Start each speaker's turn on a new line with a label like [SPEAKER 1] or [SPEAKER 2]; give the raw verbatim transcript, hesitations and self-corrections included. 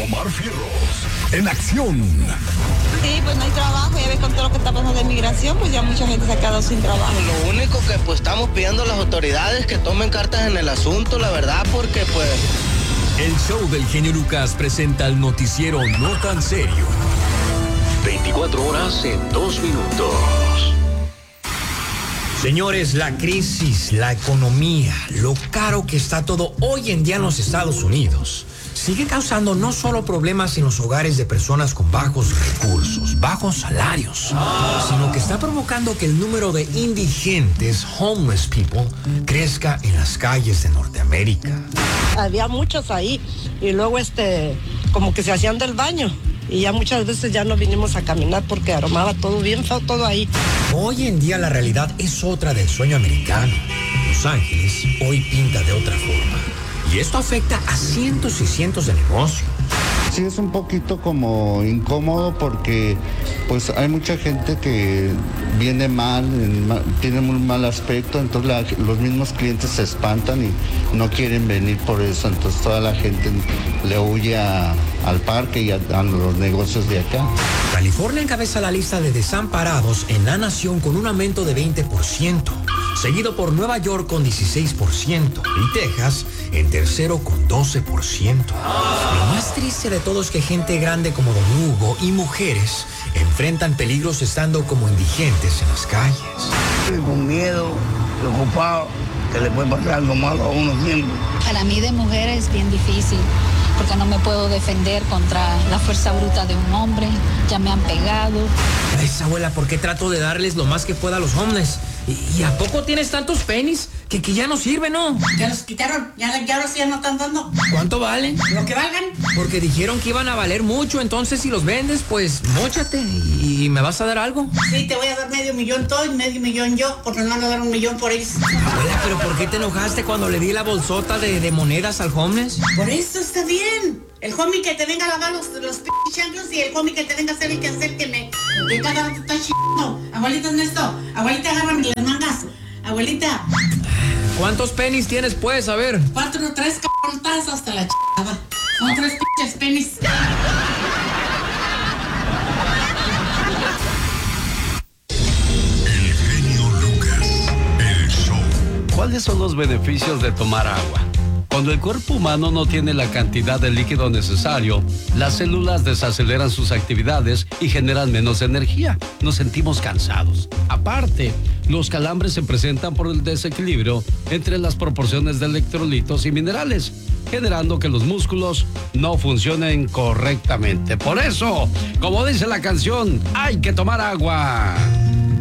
[SPEAKER 1] Omar Fierros, en acción.
[SPEAKER 2] Sí, pues no hay trabajo, ya ves con todo lo que está pasando de migración, pues ya mucha gente se ha quedado sin trabajo.
[SPEAKER 3] Lo único que pues estamos pidiendo a las autoridades que tomen cartas en el asunto, la verdad, porque pues...
[SPEAKER 4] El show del genio Lucas presenta el noticiero No Tan Serio.
[SPEAKER 5] veinticuatro horas en dos minutos.
[SPEAKER 6] Señores, la crisis, la economía, lo caro que está todo hoy en día en los Estados Unidos, sigue causando no solo problemas en los hogares de personas con bajos recursos, bajos salarios, sino que está provocando que el número de indigentes, homeless people, crezca en las calles de Norteamérica.
[SPEAKER 7] Había muchos ahí y luego este, como que se hacían del baño. Y ya muchas veces ya no vinimos a caminar porque aromaba todo bien feo, todo ahí.
[SPEAKER 6] Hoy en día la realidad es otra del sueño americano. Los Ángeles hoy pinta de otra forma. Y esto afecta a cientos y cientos de negocios.
[SPEAKER 8] Sí, es un poquito como incómodo porque pues hay mucha gente que viene mal, tiene muy mal aspecto, entonces la, los mismos clientes se espantan y no quieren venir por eso, entonces toda la gente le huye a, al parque y a, a los negocios de acá.
[SPEAKER 6] California encabeza la lista de desamparados en la nación con un aumento de veinte por ciento, seguido por Nueva York con dieciséis por ciento y Texas en tercero con doce por ciento. Lo más triste de todo es que gente grande como Don Hugo y mujeres enfrentan peligros estando como indigentes en las calles.
[SPEAKER 9] Con miedo, preocupado, que le puede pasar algo malo a uno siempre.
[SPEAKER 10] Para mí de mujer es bien difícil, porque no me puedo defender contra la fuerza bruta de un hombre. Ya me han pegado.
[SPEAKER 6] Ay, abuela, ¿por qué trato de darles lo más que pueda a los hombres? ¿Y, y a poco tienes tantos penis que, que ya no sirven, no?
[SPEAKER 11] Ya los quitaron, ya, ya los ya no están dando.
[SPEAKER 6] ¿Cuánto valen?
[SPEAKER 11] Lo que valgan.
[SPEAKER 6] Porque dijeron que iban a valer mucho, entonces si los vendes, pues móchate y, y me vas a dar algo.
[SPEAKER 11] Sí, te voy a dar medio millón todo y medio millón yo, porque no van a dar un millón por ellos.
[SPEAKER 6] Abuela, ¿pero por qué te enojaste cuando le di la bolsota de, de monedas al homeless?
[SPEAKER 11] Por eso está bien. El homie que te venga a lavar los, los p*** chanclos y el homie que te venga a hacer el que hacer que me... Que cada rato está chingando. Abuelita Ernesto, abuelita agárrame las mangas. Abuelita.
[SPEAKER 6] ¿Cuántos penis tienes, pues? A ver.
[SPEAKER 11] Cuatro, tres cabrontas hasta la chingada. Son tres pinches penis.
[SPEAKER 1] El genio Lucas, el show.
[SPEAKER 12] ¿Cuáles son los beneficios de tomar agua? Cuando el cuerpo humano no tiene la cantidad de líquido necesario, las células desaceleran sus actividades y generan menos energía. Nos sentimos cansados. Aparte, los calambres se presentan por el desequilibrio entre las proporciones de electrolitos y minerales, generando que los músculos no funcionen correctamente. Por eso, como dice la canción, hay que tomar agua.